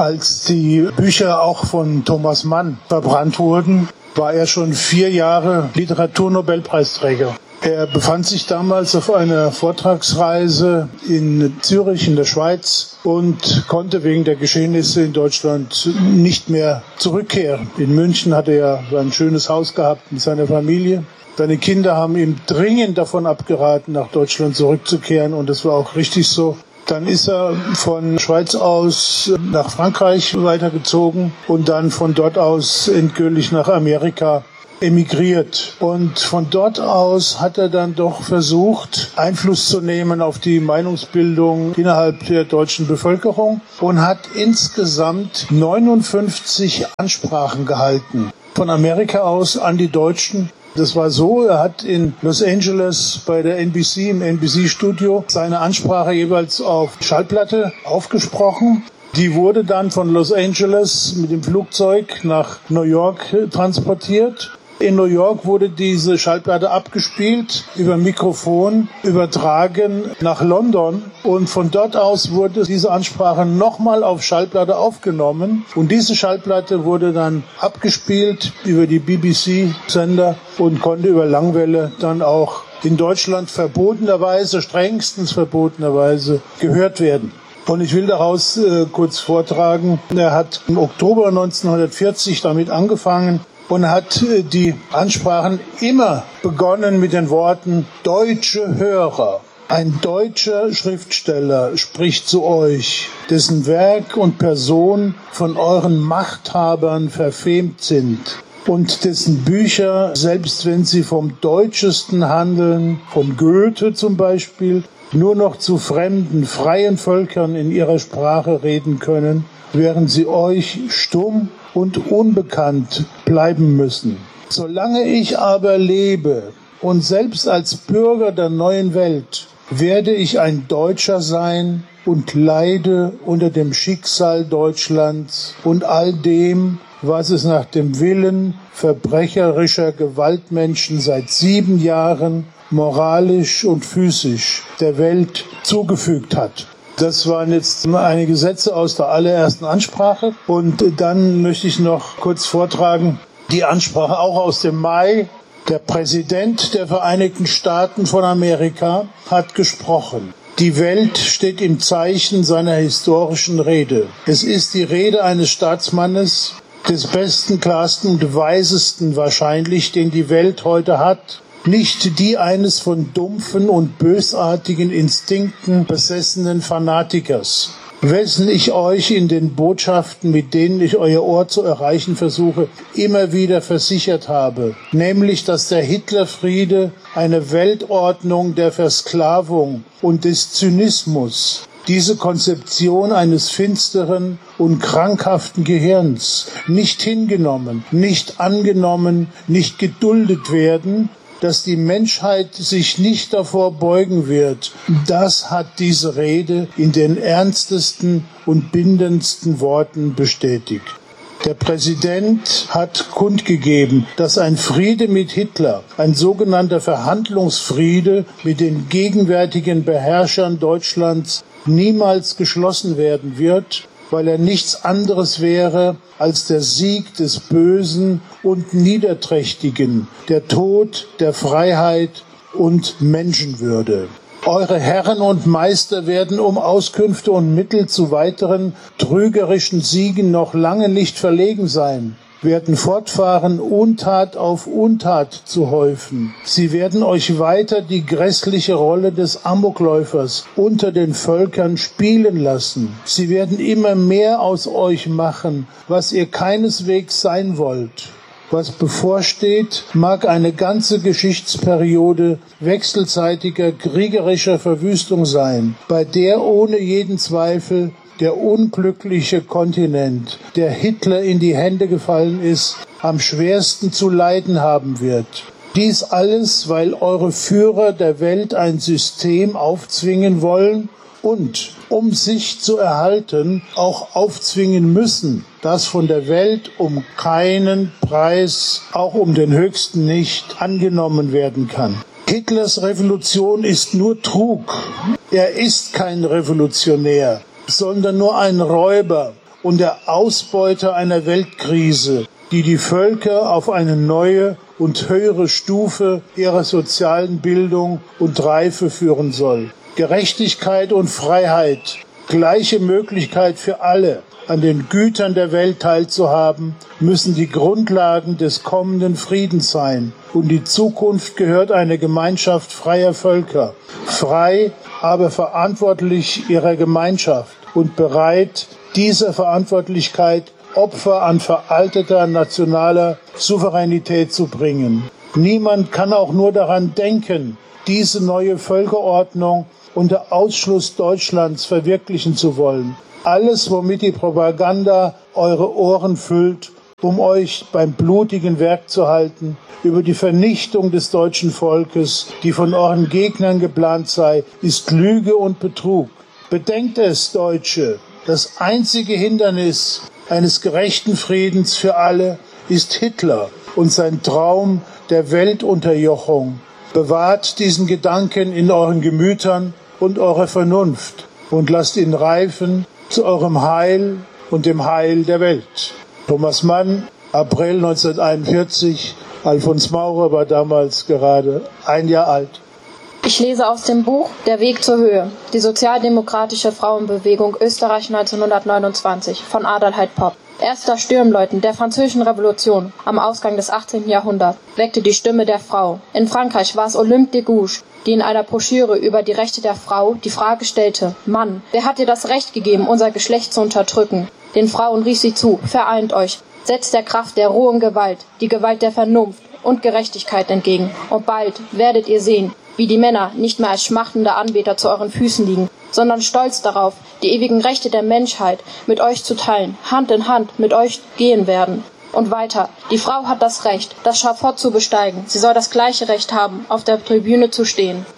Als die Bücher auch von Thomas Mann verbrannt wurden, war er schon 4 Jahre Literaturnobelpreisträger. Er befand sich damals auf einer Vortragsreise in Zürich in der Schweiz und konnte wegen der Geschehnisse in Deutschland nicht mehr zurückkehren. In München hatte er ein schönes Haus gehabt mit seiner Familie. Seine Kinder haben ihm dringend davon abgeraten, nach Deutschland zurückzukehren, und das war auch richtig so. Dann ist er von Schweiz aus nach Frankreich weitergezogen und dann von dort aus endgültig nach Amerika emigriert. Und von dort aus hat er dann doch versucht, Einfluss zu nehmen auf die Meinungsbildung innerhalb der deutschen Bevölkerung und hat insgesamt 59 Ansprachen gehalten. Von Amerika aus an die Deutschen. Das war so, er hat in Los Angeles bei der NBC, im NBC-Studio, seine Ansprache jeweils auf Schallplatte aufgesprochen. Die wurde dann von Los Angeles mit dem Flugzeug nach New York transportiert. In New York wurde diese Schallplatte abgespielt, über Mikrofon übertragen nach London, und von dort aus wurde diese Ansprache nochmal auf Schallplatte aufgenommen, und diese Schallplatte wurde dann abgespielt über die BBC-Sender und konnte über Langwelle dann auch in Deutschland verbotenerweise, strengstens verbotenerweise gehört werden. Und ich will daraus kurz vortragen, er hat im Oktober 1940 damit angefangen, und hat die Ansprachen immer begonnen mit den Worten: Deutsche Hörer, ein deutscher Schriftsteller spricht zu euch, dessen Werk und Person von euren Machthabern verfemt sind und dessen Bücher, selbst wenn sie vom Deutschesten handeln, von Goethe zum Beispiel, nur noch zu fremden, freien Völkern in ihrer Sprache reden können, während sie euch stumm und unbekannt bleiben müssen. Solange ich aber lebe und selbst als Bürger der neuen Welt, werde ich ein Deutscher sein und leide unter dem Schicksal Deutschlands und all dem, was es nach dem Willen verbrecherischer Gewaltmenschen seit 7 Jahren moralisch und physisch der Welt zugefügt hat. Das waren jetzt einige Sätze aus der allerersten Ansprache. Und dann möchte ich noch kurz vortragen die Ansprache auch aus dem Mai. Der Präsident der Vereinigten Staaten von Amerika hat gesprochen. Die Welt steht im Zeichen seiner historischen Rede. Es ist die Rede eines Staatsmannes, des besten, klarsten und weisesten wahrscheinlich, den die Welt heute hat. Nicht die eines von dumpfen und bösartigen Instinkten besessenen Fanatikers, wessen ich euch in den Botschaften, mit denen ich euer Ohr zu erreichen versuche, immer wieder versichert habe, nämlich, dass der Hitlerfriede eine Weltordnung der Versklavung und des Zynismus, diese Konzeption eines finsteren und krankhaften Gehirns, nicht hingenommen, nicht angenommen, nicht geduldet werden, dass die Menschheit sich nicht davor beugen wird. Das hat diese Rede in den ernstesten und bindendsten Worten bestätigt. Der Präsident hat kundgegeben, dass ein Friede mit Hitler, ein sogenannter Verhandlungsfriede mit den gegenwärtigen Beherrschern Deutschlands, niemals geschlossen werden wird, weil er nichts anderes wäre als der Sieg des Bösen und Niederträchtigen, der Tod der Freiheit und Menschenwürde. Eure Herren und Meister werden um Auskünfte und Mittel zu weiteren trügerischen Siegen noch lange nicht verlegen sein, werden fortfahren, Untat auf Untat zu häufen. Sie werden euch weiter die grässliche Rolle des Amokläufers unter den Völkern spielen lassen. Sie werden immer mehr aus euch machen, was ihr keineswegs sein wollt. Was bevorsteht, mag eine ganze Geschichtsperiode wechselseitiger kriegerischer Verwüstung sein, bei der ohne jeden Zweifel der unglückliche Kontinent, der Hitler in die Hände gefallen ist, am schwersten zu leiden haben wird. Dies alles, weil eure Führer der Welt ein System aufzwingen wollen und, um sich zu erhalten, auch aufzwingen müssen, das von der Welt um keinen Preis, auch um den höchsten nicht, angenommen werden kann. Hitlers Revolution ist nur Trug. Er ist kein Revolutionär, sondern nur ein Räuber und der Ausbeuter einer Weltkrise, die die Völker auf eine neue und höhere Stufe ihrer sozialen Bildung und Reife führen soll. Gerechtigkeit und Freiheit, gleiche Möglichkeit für alle, an den Gütern der Welt teilzuhaben, müssen die Grundlagen des kommenden Friedens sein. Und die Zukunft gehört einer Gemeinschaft freier Völker, frei, aber verantwortlich ihrer Gemeinschaft und bereit, dieser Verantwortlichkeit Opfer an veralteter nationaler Souveränität zu bringen. Niemand kann auch nur daran denken, diese neue Völkerordnung unter Ausschluss Deutschlands verwirklichen zu wollen. Alles, womit die Propaganda eure Ohren füllt, um euch beim blutigen Werk zu halten, über die Vernichtung des deutschen Volkes, die von euren Gegnern geplant sei, ist Lüge und Betrug. Bedenkt es, Deutsche, das einzige Hindernis eines gerechten Friedens für alle ist Hitler und sein Traum der Weltunterjochung. Bewahrt diesen Gedanken in euren Gemütern und eurer Vernunft und lasst ihn reifen zu eurem Heil und dem Heil der Welt. Thomas Mann, April 1941. Alfons Maurer war damals gerade 1 Jahr alt. Ich lese aus dem Buch Der Weg zur Höhe, die sozialdemokratische Frauenbewegung Österreich 1929 von Adelheid Popp. Erster Sturmläuten der französischen Revolution am Ausgang des 18. Jahrhunderts weckte die Stimme der Frau. In Frankreich war es Olympe de Gouges, die in einer Broschüre über die Rechte der Frau die Frage stellte: Mann, wer hat dir das Recht gegeben, unser Geschlecht zu unterdrücken? Den Frauen rief sie zu: Vereint euch, setzt der Kraft der rohen Gewalt, die Gewalt der Vernunft und Gerechtigkeit entgegen. Und bald werdet ihr sehen, wie die Männer nicht mehr als schmachtende Anbeter zu euren Füßen liegen, sondern stolz darauf, die ewigen Rechte der Menschheit mit euch zu teilen, Hand in Hand mit euch gehen werden. Und weiter, die Frau hat das Recht, das Schafott zu besteigen. Sie soll das gleiche Recht haben, auf der Tribüne zu stehen.